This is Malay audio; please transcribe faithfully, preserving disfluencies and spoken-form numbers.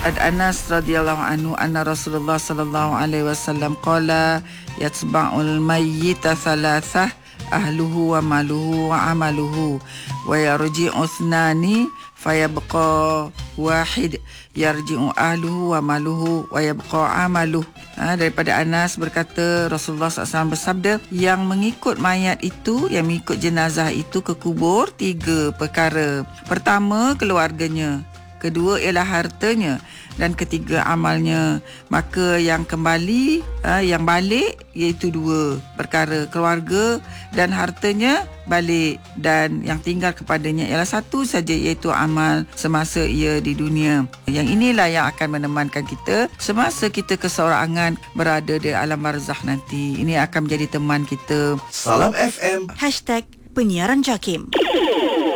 Ad Anas radhiyallahu anhu anna Rasulullah sallallahu alaihi wasallam qala yatba'ul mayyita thalathah ahluhu wa maluhu wa amaluhu wa yarji'u thnani fayabqa wahid yarji'u ahluhu wa maluhu wa yabqa amaluhu. Ha, daripada Anas berkata Rasulullah sallallahu alaihi wasallam bersabda, yang mengikut mayat itu, yang mengikut jenazah itu ke kubur, tiga perkara. Pertama, keluarganya. Kedua ialah hartanya, dan ketiga amalnya. Maka yang kembali, uh, yang balik iaitu dua perkara, keluarga dan hartanya balik, dan yang tinggal kepadanya ialah satu saja, iaitu amal semasa ia di dunia. Yang inilah yang akan menemankan kita semasa kita keseorangan berada di alam barzakh nanti. Ini akan menjadi teman kita. Salam F M. Hashtag Penyiaran Jakim.